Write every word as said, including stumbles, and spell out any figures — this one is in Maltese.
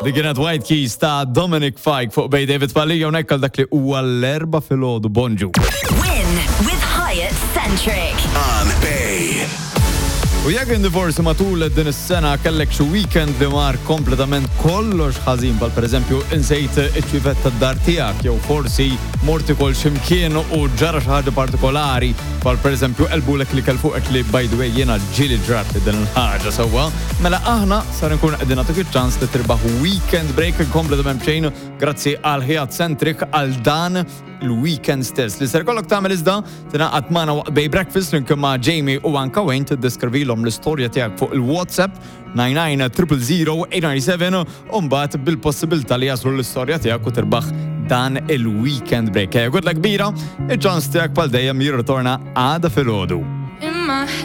Dik kienet White Keys ta' Dominic Fike fuq bej David Palija u nekkal dak li huwa l-erba' filgħodu bonġu. Win with Hyatt Centric. On Bay. U jekk inti forsi matul din is-sena kellek xi weekend li mar kompletament kollox ħażin bħal pereżempju insejt iċ-ċivett tad-dar tiegħek jew forsi morti kol x'imkien u ġara xi ħaġa partikolari bħal pereżempju qelbulek li kell fuqek li by the way jiena ġieli ġrat din il-ħaġa sewwa, mela aħna sar nkun qegħdin nagħtuk iċ-ċans li tirbaħ weekend break kompletament bxejn grazzi għal Hyatt Centric għal dan il-weekend stess li ser kollok tagħmel iżda tingħaqad magħna bej breakfast linkum ma' Jamie u anka Wayne tiddeskrivihom l-istorja tiegħek fuq il-WhatsApp nine nine zero zero eight nine seven u mbagħad bil-possibilità li jaslu l-istorja tiegħek u tirbaħ dan il-weekend break. Good luck kbira, iċ-ċans tiegħek bħal dejjem jirritorna għada filgħodu.